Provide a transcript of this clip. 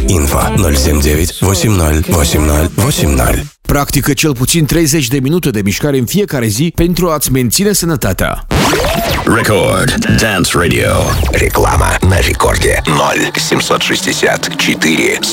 Info 079 80 80 80. Practică cel puțin 30 de minute de mișcare în fiecare zi pentru a-ți menține sănătatea. Record Dance Radio. Реклама на рекорде 0764